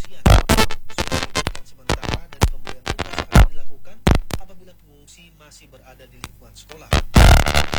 pengungsian. Surat diberikan sementara dan pemulihan tugas akan dilakukan apabila pengungsi masih berada di lingkungan sekolah.